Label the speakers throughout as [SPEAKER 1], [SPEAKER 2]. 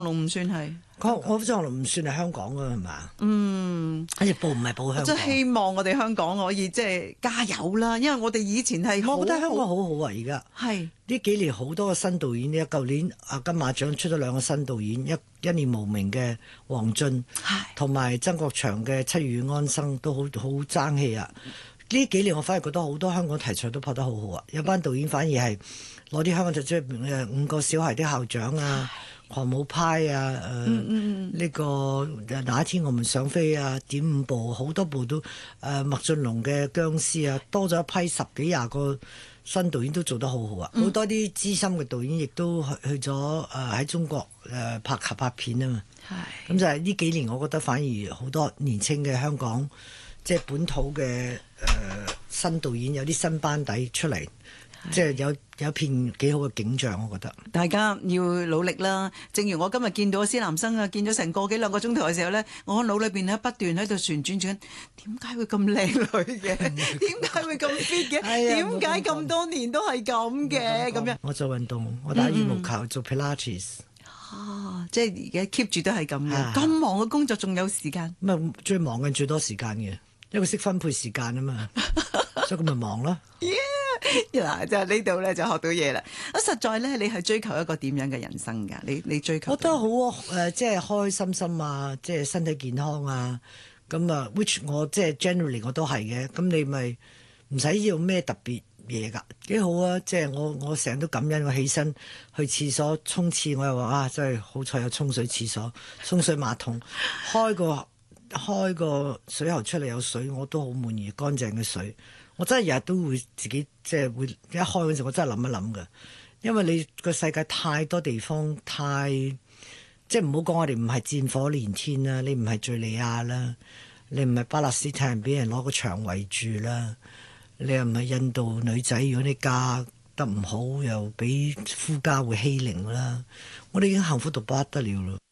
[SPEAKER 1] 龍唔算係，
[SPEAKER 2] 我張學友唔算係香港㗎係嘛？
[SPEAKER 1] 好
[SPEAKER 2] 似報唔係報香港。
[SPEAKER 1] 即係希望我哋香港可以即係加油啦，因為我哋以前係
[SPEAKER 2] 我覺得香港好好啊，而家
[SPEAKER 1] 係
[SPEAKER 2] 呢幾年好多個新導演呢，舊年金馬獎出咗2個新導演，一念無明嘅黃進，同埋曾國祥嘅七月與安生都好爭氣啊！呢幾年我反而覺得好多香港題材都拍得好好啊，有班導演反而係攞啲香港就即係5個小孩的校長啊。狂舞派啊，呢個哪一天我們想飛啊，點5部好多部都麥浚龍嘅僵屍啊，多咗一批10幾20個新導演都做得好好啊，好多啲資深嘅導演亦都去咗喺中國拍合拍片啊嘛，咁就係呢幾年我覺得反而好多年青嘅香港即係本土嘅新導演有啲新班底出嚟。即係有片幾好嘅景象，我覺得
[SPEAKER 1] 大家要努力啦。正如我今日見到施南生啊，見咗成個幾2個鐘頭嘅時候咧，我腦裏邊咧不斷喺度旋轉緊，點解會咁靚女嘅？點解會咁 fit 嘅？點解咁多年都係咁嘅？咁樣
[SPEAKER 2] 我做運動，我打羽毛球，做 Pilates。
[SPEAKER 1] 即係而家 keep 住都係咁嘅。咁忙嘅工作仲有時間？
[SPEAKER 2] 咁最忙嘅最多時間嘅，因為識分配時間啊嘛，所以咁咪忙咯。
[SPEAKER 1] 嗱，就呢度咧就學到嘢啦。實在咧，你係追求一個點樣嘅人生㗎？你追求？
[SPEAKER 2] 我覺得好即係開開心心啊，即係身體健康啊。咁啊，which 我即係 generally 我都係嘅。咁你咪唔使要咩特別嘢㗎，幾好啊！即係我成日都感恩，我起身去廁所沖廁，我又話啊，真係好彩有沖水廁所、沖水馬桶，開個水喉出嚟有水，我都好滿意，乾淨嘅水。我真係日日都會自己即係會一開嗰時，我真係諗一諗㗎，因為你個世界太多地方即係唔好講我哋唔係戰火連天啦，你唔係敍利亞啦，你唔係巴勒斯坦人俾人攞個牆圍住啦，你又唔係印度女仔，如果你嫁得唔好又俾夫家會欺凌啦，我哋已經幸福到不得了啦。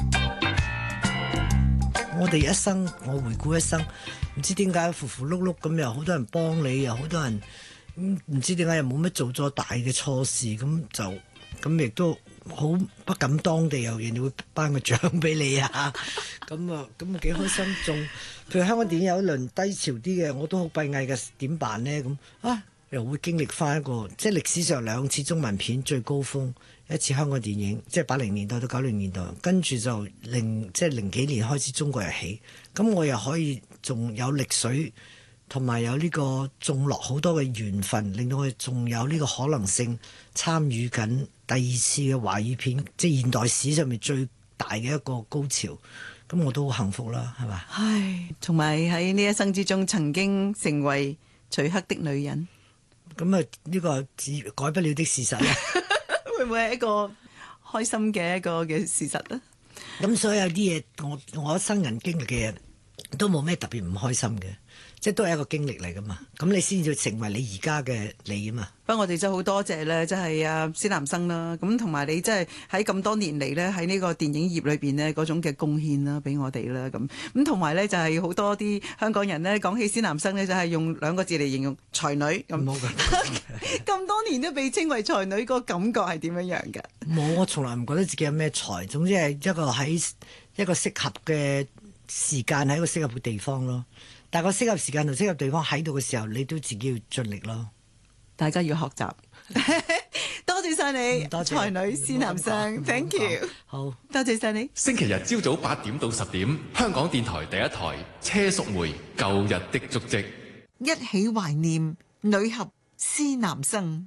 [SPEAKER 2] 我哋一生，我回顧一生，唔知點解糊糊碌碌咁，又好多人幫你，又好多人唔知點解又冇乜做咗大嘅錯事，咁亦都好不敢當地，又人哋會頒個獎俾你啊！咁幾開心。仲譬如香港電影有一輪低潮啲嘅，我都好閉翳嘅，點辦呢？咁又會經歷翻一個即係歷史上2次中文片最高峰，一次香港電影，即係80年代到90年代，跟住就零幾年開始中國又起，咁我又可以仲有力水，同埋有呢個種落好多嘅緣分，令到我仲有呢個可能性參與緊第2次嘅華語片，即係現代史上面最大嘅一個高潮，咁我都好幸福啦，係嘛？
[SPEAKER 1] 唉，同埋喺呢一生之中，曾經成為徐克的女人。
[SPEAKER 2] 咁呢個改不了的事實啦。
[SPEAKER 1] 會唔會係一個開心嘅一個嘅事實咧？
[SPEAKER 2] 咁所有啲嘢，我一生人經歷嘅嘢，都冇咩特別唔開心嘅，即係都係一個經歷嚟噶嘛。咁你先至成為你而家嘅你啊嘛。
[SPEAKER 1] 不過我哋真係好多謝咧，即係施南生啦。咁同埋你真係喺咁多年嚟咧，喺呢個電影業裏邊呢，嗰種嘅貢獻啦，俾我哋啦。咁同埋咧，就係好多啲香港人咧講起施南生咧，就係用2個字嚟形容才女咁。
[SPEAKER 2] 冇
[SPEAKER 1] 咁多年都被稱為才女，個感覺係點樣樣㗎？
[SPEAKER 2] 冇，我從來唔覺得自己有咩才，總之係一個喺一個適合嘅時間喺一個適合嘅地方咯。但係個適合時間同適合地方喺度嘅時候，你都自己要盡力咯。
[SPEAKER 1] 大家要學習，多謝晒你，才女施南生 ，thank you，
[SPEAKER 2] 好，
[SPEAKER 1] 多謝晒你。
[SPEAKER 3] 星期日朝早8點到10點，香港電台第一台車淑梅舊日的足跡，
[SPEAKER 1] 一起懷念女俠施南生。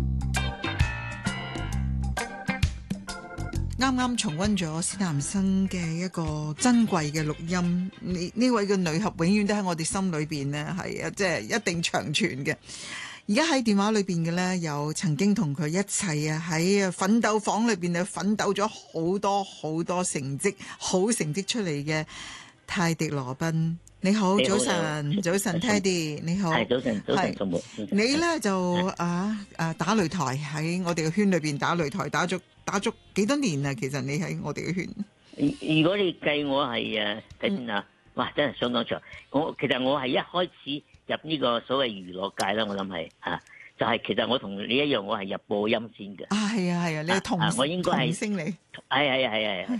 [SPEAKER 1] 啱啱重溫咗施南生嘅一個珍貴嘅錄音，呢位嘅女俠永遠都喺我哋心裏邊呢，係即係一定長存嘅。而家喺電話裏邊嘅呢，有曾經同佢一齊喺奮鬥房裏邊奮鬥咗好多好多成績好成績出嚟嘅泰迪羅賓。你好，早晨，早晨 Teddy，你好，
[SPEAKER 4] 係早晨，早晨，
[SPEAKER 1] 你呢就打擂台，喺我哋嘅圈裏邊打擂台，打足幾多年啊？其實你喺我哋嘅圈，
[SPEAKER 4] 如果你計我係睇先啊，哇，真係相當長。其實我係一開始入呢個所謂娛樂界啦，我諗係就係其實我同你一樣，我係入播音先嘅。
[SPEAKER 1] 啊，係啊，係啊，你係童
[SPEAKER 4] 我應該係
[SPEAKER 1] 童星嚟。
[SPEAKER 4] 係。